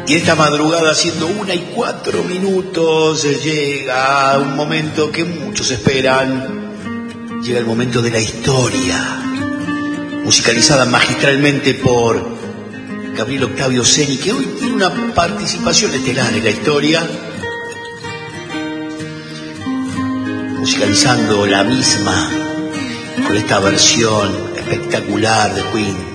Y esta madrugada, siendo 1:04, llega un momento que muchos esperan. Llega el momento de la historia, musicalizada magistralmente por Gabriel Octavio Ceni, que hoy tiene una participación estelar en la historia, musicalizando la misma con esta versión espectacular de Queen.